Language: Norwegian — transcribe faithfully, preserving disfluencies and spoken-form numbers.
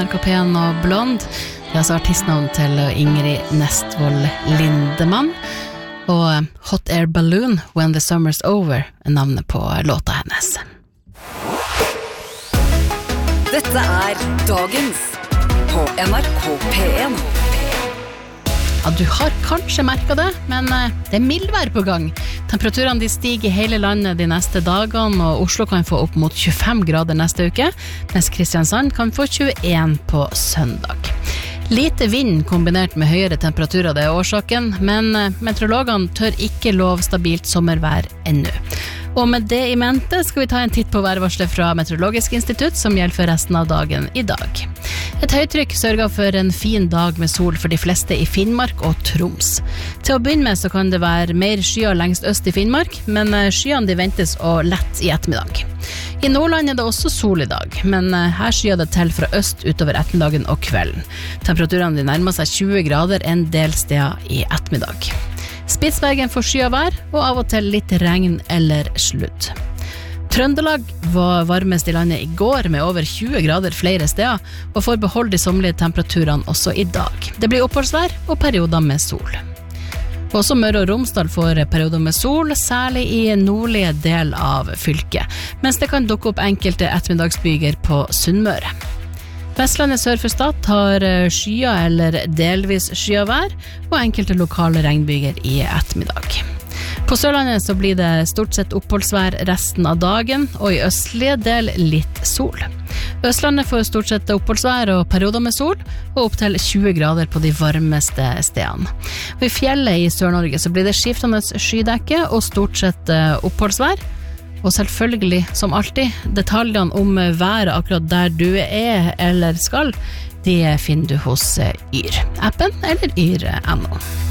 Pen og blond. Det er altså artistnavn til Ingrid Nestvold Lindemann. Og Hot Air Balloon, When the Summer's Over, er navnet på låta hennes. Dette er Dagens på N R K P en. Ja, du har kanskje merket det, men det er mildvær på gang. Temperaturene de stiger i hele landet de neste dagene, og Oslo kan få opp mot tjuefem grader neste uke, mens Kristiansand kan få tjueen på søndag. Lite vind kombinert med høyere temperaturer det er årsaken, men meteorologene tør ikke love stabilt sommervær ennå. Og med det i mente skal vi ta en titt på værvarslet fra Meteorologisk institutt som gjelder for resten av dagen i dag. Et høytrykk sørger for en fin dag med sol for de fleste i Finnmark og Troms. Til å begynne med så kan det være mer skyer lengst øst i Finnmark, men skyene de ventes å lette i ettermiddag. I Nordland er det også sol i dag, men her skyer det til fra øst utover ettermiddagen og kvelden. Temperaturene de nærmer seg tjue grader en del steder i ettermiddag. Spitsbergen får skyet vær, og av og til litt regn eller sludd. Trøndelag var varmest i landet i går med over tjue grader flere steder, og får beholde de sommerlige temperaturene også i dag. Det blir oppholdsvær og perioder med sol. Også Møre og Romsdal får perioder med sol, særlig i nordlige del av fylket, mens det kan dukke opp enkelte ettermiddagsbyger på Sunnmøre. Vestlandet sør for Stad har skyer eller delvis skyer vær, og enkelte lokale regnbyger i ettermiddag. På Sørlandet så blir det stort sett oppholdsvær resten av dagen, og i østlige del litt sol. Østlandet får stort sett oppholdsvær og perioder med sol, og opp til tjue grader på de varmeste stedene. Og i fjellet i Sør-Norge så blir det skiftende skydekke og stort sett oppholdsvær. Og selvfølgelig, som alltid, detaljene om været akkurat der du er eller skal, de finner du hos Yr. Appen eller yr punktum no.